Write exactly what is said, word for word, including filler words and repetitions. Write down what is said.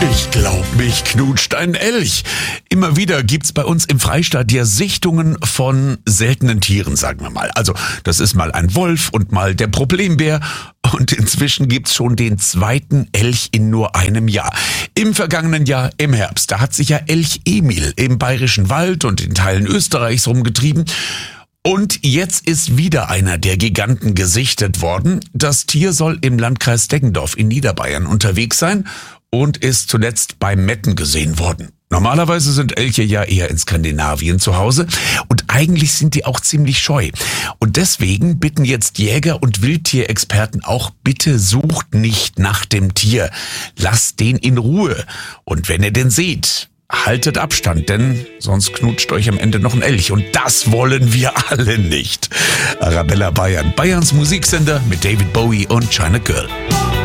Ich glaub, mich knutscht ein Elch. Immer wieder gibt's bei uns im Freistaat ja Sichtungen von seltenen Tieren, sagen wir mal. Also, das ist mal ein Wolf und mal der Problembär. Und inzwischen gibt's schon den zweiten Elch in nur einem Jahr. Im vergangenen Jahr, im Herbst, da hat sich ja Elch Emil im Bayerischen Wald und in Teilen Österreichs rumgetrieben. Und jetzt ist wieder einer der Giganten gesichtet worden. Das Tier soll im Landkreis Deggendorf in Niederbayern unterwegs sein und ist zuletzt bei Metten gesehen worden. Normalerweise sind Elche ja eher in Skandinavien zu Hause und eigentlich sind die auch ziemlich scheu. Und deswegen bitten jetzt Jäger und Wildtierexperten auch, bitte sucht nicht nach dem Tier. Lasst den in Ruhe. Und wenn ihr den seht, haltet Abstand, denn sonst knutscht euch am Ende noch ein Elch. Und das wollen wir alle nicht. Arabella Bayern, Bayerns Musiksender mit David Bowie und China Girl.